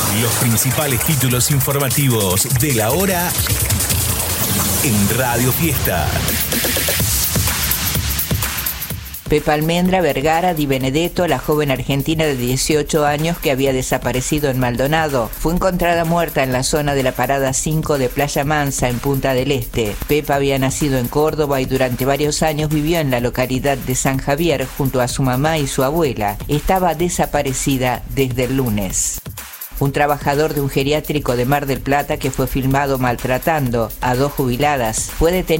Los principales títulos informativos de la hora en Radio Fiesta. Pepa Almendra Vergara Di Benedetto, la joven argentina de 18 años que había desaparecido en Maldonado, fue encontrada muerta en la zona de la Parada 5 de Playa Mansa, en Punta del Este. Pepa había nacido en Córdoba y durante varios años vivió en la localidad de San Javier junto a su mamá y su abuela. Estaba desaparecida desde el lunes. Un trabajador de un geriátrico de Mar del Plata que fue filmado maltratando a 2 jubiladas fue detenido